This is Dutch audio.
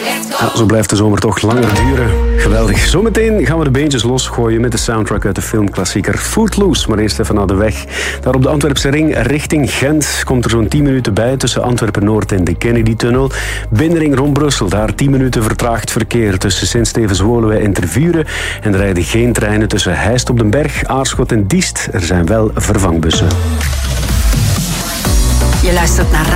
Ja, zo blijft de zomer toch langer duren. Geweldig. Zometeen gaan we de beentjes losgooien met de soundtrack uit de filmklassieker Footloose. Maar eerst even naar de weg. Daar op de Antwerpse ring richting Gent komt er zo'n 10 minuten bij tussen Antwerpen-Noord en de Kennedy-tunnel. Binnenring rond Brussel, daar 10 minuten vertraagd verkeer tussen Sint-Stevens-Woluwe en Tervuren. En er rijden geen treinen tussen Heist op den Berg, Aarschot en Diest. Er zijn wel vervangbussen. Je luistert naar